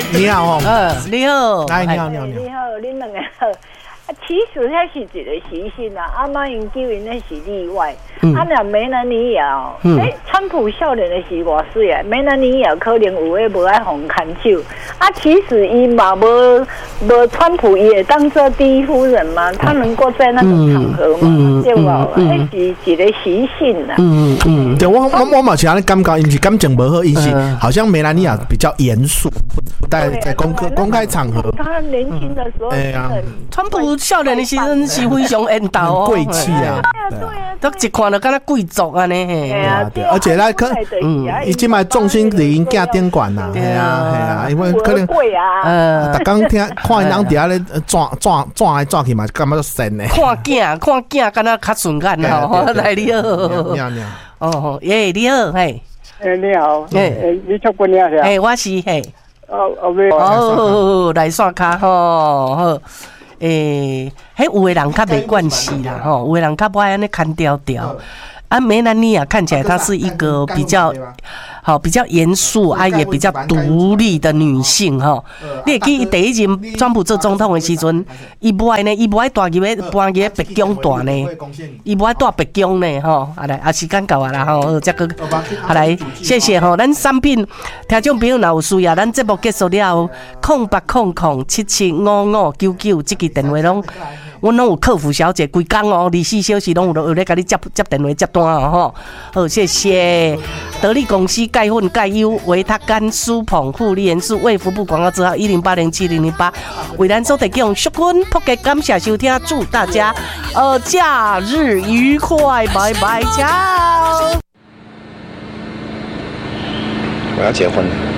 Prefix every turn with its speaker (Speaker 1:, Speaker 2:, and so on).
Speaker 1: 你好哦，
Speaker 2: 你好，
Speaker 1: 来你好，
Speaker 3: 你好，恁两个好。其实那是一个习性啊，阿妈因叫因那是例外。若梅兰妮亚，川普少年的是偌水啊，梅兰妮亚可能有诶无爱互牵手。其实伊嘛无川普伊会当做第一夫人嘛，他能够在那种场合嘛，对吧？那是一个习性啊。
Speaker 1: 对，我嘛是安尼感觉，因是感情无好，因是好像梅兰妮亚比较严肃，不在公开场合。
Speaker 3: 他年轻的时候，
Speaker 2: 川普少年的时阵是非常缘投哦，
Speaker 1: 贵气啊，
Speaker 3: 对啊，
Speaker 2: 都一看就敢若贵族安尼嘿。
Speaker 3: 对，
Speaker 1: 而且咱可伊即摆重心伫因囝顶管啦，系啊，因为可能
Speaker 3: 贵啊，
Speaker 1: 逐工听看因人伫遐咧转来转去嘛，感觉足神诶。
Speaker 2: 看囝，敢若较顺眼吼，来你好，哦，耶，你好，嘿，
Speaker 4: 你好，你出过年是？
Speaker 2: 我是嘿，
Speaker 4: 哦，
Speaker 2: 来刷卡吼，好。迄有的人较没关系啦，吼，有的人较不爱安尼看调调。梅兰妮亚看起来她是一个比较严肃也比较独立的女性哈。你会记伊第一任川普做总统的时阵，伊无爱住入咧搬入北京住呢，伊无爱住北京呢吼。来，时间到啊啦吼，再个来，谢谢吼。咱产品听众朋友若有需要，咱节目结束了后，0800775599这个电话拢。阮拢有客服小姐，规工哦，24小时拢有咧甲你接电话接单哦吼。好，谢谢得力公司钙粉钙优维他甘舒捧护理元素卫福部广告字号1080708，为咱所提供淑坤普给感谢收听，祝大家假日愉快，拜拜，ciao。
Speaker 5: 我要结婚了。